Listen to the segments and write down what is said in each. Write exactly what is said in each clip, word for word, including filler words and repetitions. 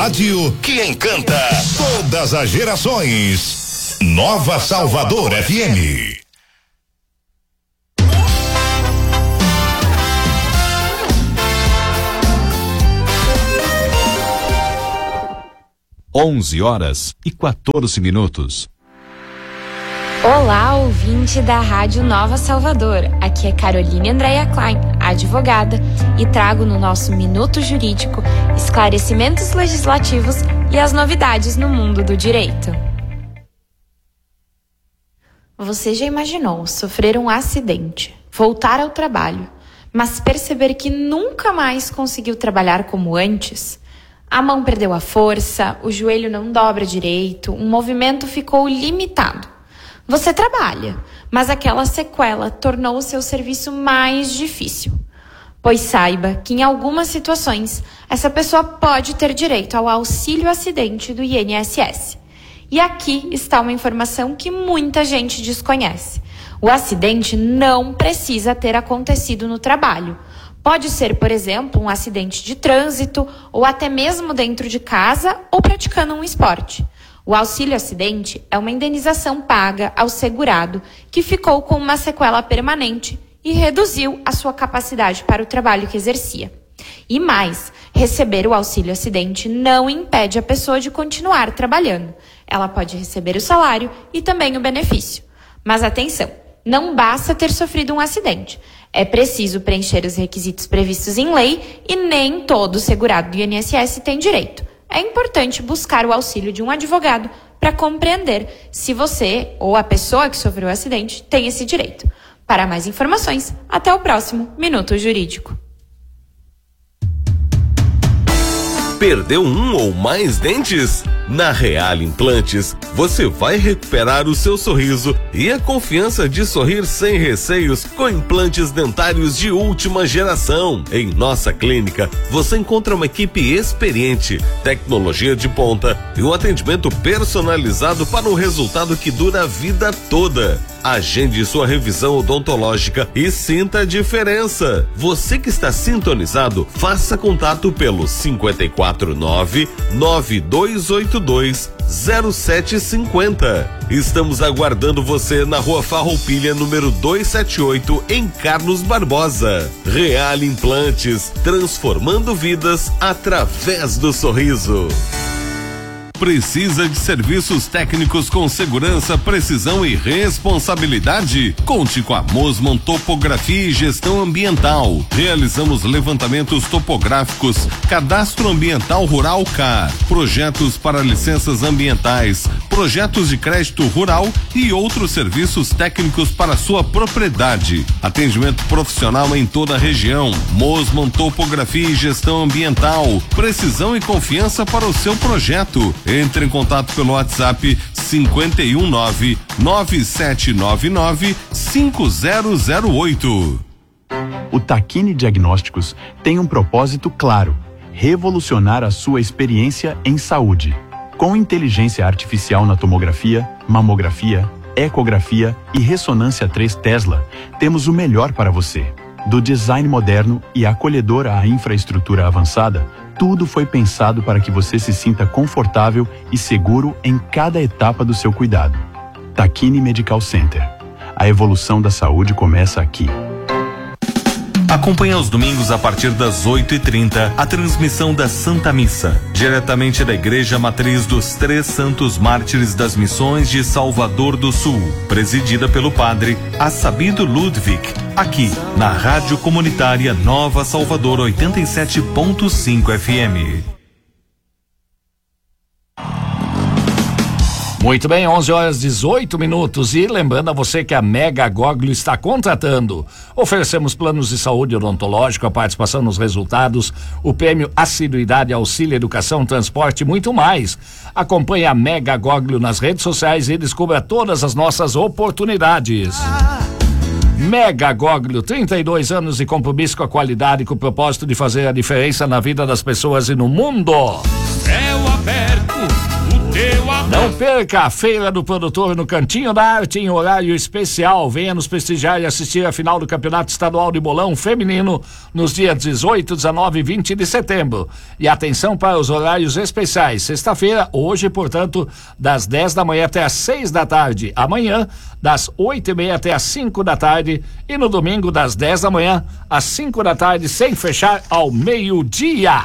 rádio que encanta todas as gerações. Nova Salvador F M. Onze horas e quatorze minutos. Olá, ouvinte da Rádio Nova Salvador. Aqui é Caroline Andréia Klein, advogada, e trago no nosso Minuto Jurídico esclarecimentos legislativos e as novidades no mundo do direito. Você já imaginou sofrer um acidente, voltar ao trabalho, mas perceber que nunca mais conseguiu trabalhar como antes? A mão perdeu a força, o joelho não dobra direito, um movimento ficou limitado. Você trabalha, mas aquela sequela tornou o seu serviço mais difícil. Pois saiba que em algumas situações, essa pessoa pode ter direito ao auxílio acidente do I N S S. E aqui está uma informação que muita gente desconhece. O acidente não precisa ter acontecido no trabalho. Pode ser, por exemplo, um acidente de trânsito ou até mesmo dentro de casa ou praticando um esporte. O auxílio acidente é uma indenização paga ao segurado que ficou com uma sequela permanente e reduziu a sua capacidade para o trabalho que exercia. E mais, receber o auxílio acidente não impede a pessoa de continuar trabalhando. Ela pode receber o salário e também o benefício. Mas atenção, não basta ter sofrido um acidente. É preciso preencher os requisitos previstos em lei e nem todo segurado do I N S S tem direito. É importante buscar o auxílio de um advogado para compreender se você ou a pessoa que sofreu o acidente tem esse direito. Para mais informações, até o próximo Minuto Jurídico. Perdeu um ou mais dentes? Na Real Implantes, você vai recuperar o seu sorriso e a confiança de sorrir sem receios com implantes dentários de última geração. Em nossa clínica, você encontra uma equipe experiente, tecnologia de ponta e um atendimento personalizado para um resultado que dura a vida toda. Agende sua revisão odontológica e sinta a diferença. Você que está sintonizado, faça contato pelo cinco quatro nove, nove dois oito dois, zero sete cinco zero. Estamos aguardando você na Rua Farroupilha, número duzentos e setenta e oito, em Carlos Barbosa. Real Implantes, transformando vidas através do sorriso. Precisa de serviços técnicos com segurança, precisão e responsabilidade? Conte com a Mosman Topografia e Gestão Ambiental. Realizamos levantamentos topográficos, cadastro ambiental rural C A R, projetos para licenças ambientais, projetos de crédito rural e outros serviços técnicos para sua propriedade. Atendimento profissional em toda a região. Mosman Topografia e Gestão Ambiental. Precisão e confiança para o seu projeto. Entre em contato pelo WhatsApp cinco um nove, nove sete nove nove, cinco zero zero oito. O Takine Diagnósticos tem um propósito claro: revolucionar a sua experiência em saúde. Com inteligência artificial na tomografia, mamografia, ecografia e ressonância três Tesla, temos o melhor para você. Do design moderno e acolhedor à infraestrutura avançada, tudo foi pensado para que você se sinta confortável e seguro em cada etapa do seu cuidado. Takine Medical Center. A evolução da saúde começa aqui. Acompanhe aos domingos a partir das oito e trinta a transmissão da Santa Missa, diretamente da Igreja Matriz dos Três Santos Mártires das Missões de Salvador do Sul, presidida pelo padre Assabido Ludwig, aqui na Rádio Comunitária Nova Salvador oitenta e sete ponto cinco F M. Muito bem, onze horas e dezoito minutos, e lembrando a você que a Mega Goglio está contratando. Oferecemos planos de saúde odontológico, a participação nos resultados, o prêmio Assiduidade, Auxílio, Educação, Transporte e muito mais. Acompanhe a Mega Goglio nas redes sociais e descubra todas as nossas oportunidades. Mega Goglio, trinta e dois anos de compromisso com a qualidade, com o propósito de fazer a diferença na vida das pessoas e no mundo. Céu aberto, o Não perca a Feira do Produtor no Cantinho da Arte em horário especial. Venha nos prestigiar e assistir a final do Campeonato Estadual de Bolão Feminino nos dias dezoito, dezenove e vinte de setembro. E atenção para os horários especiais. Sexta-feira, hoje, portanto, das dez da manhã até as seis da tarde. Amanhã, das oito e meia até as cinco da tarde. E no domingo, das dez da manhã às cinco da tarde, sem fechar ao meio-dia.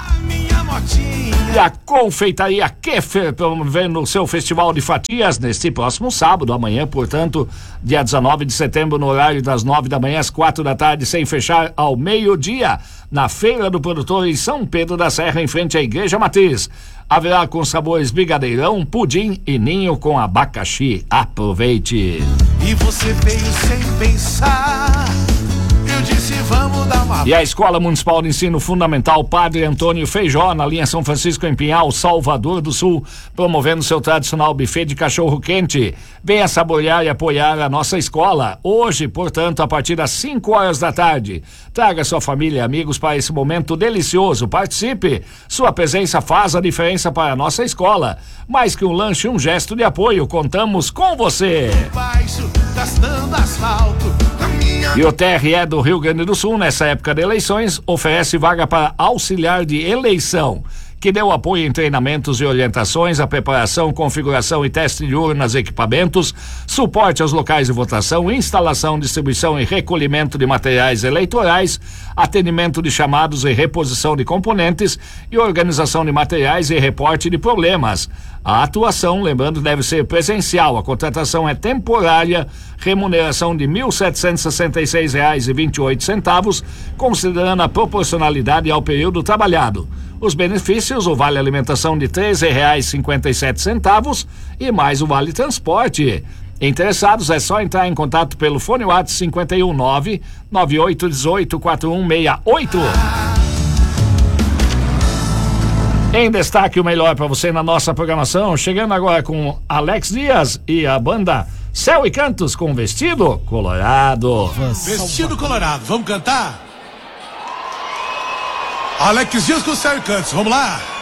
E a Confeitaria Keffer promovendo o seu festival de fatias neste próximo sábado, amanhã, portanto, dia dezenove de setembro, no horário das nove da manhã às quatro da tarde, sem fechar ao meio-dia, na Feira do Produtor em São Pedro da Serra, em frente à Igreja Matriz. Haverá com sabores brigadeirão, pudim e ninho com abacaxi. Aproveite! E você veio sem pensar. Eu disse, vamos dar uma... E a Escola Municipal de Ensino Fundamental Padre Antônio Feijó, na linha São Francisco em Pinhal, Salvador do Sul, promovendo seu tradicional buffet de cachorro quente. Venha saborear e apoiar a nossa escola. Hoje, portanto, a partir das cinco horas da tarde. Traga sua família e amigos para esse momento delicioso. Participe. Sua presença faz a diferença para a nossa escola. Mais que um lanche, um gesto de apoio. Contamos com você. Baixo, gastando asfalto, e o T R E do Rio Grande do Sul, nessa época de eleições, oferece vaga para auxiliar de eleição, que deu apoio em treinamentos e orientações, a preparação, configuração e teste de urnas e equipamentos, suporte aos locais de votação, instalação, distribuição e recolhimento de materiais eleitorais, atendimento de chamados e reposição de componentes e organização de materiais e reporte de problemas. A atuação, lembrando, deve ser presencial. A contratação é temporária, remuneração de mil setecentos e sessenta e seis reais e vinte e oito centavos, considerando a proporcionalidade ao período trabalhado. Os benefícios: o vale alimentação de treze reais e cinquenta e sete centavos e mais o vale transporte. Interessados, é só entrar em contato pelo fone WhatsApp cinquenta e um, nove nove oito um oito, quatro um seis oito. Em destaque, o melhor para você na nossa programação, chegando agora com Alex Dias e a banda Céu e Cantos com Vestido Colorado. Vestido Colorado, vamos cantar? Alex Dias com Céu e Cantos, vamos lá?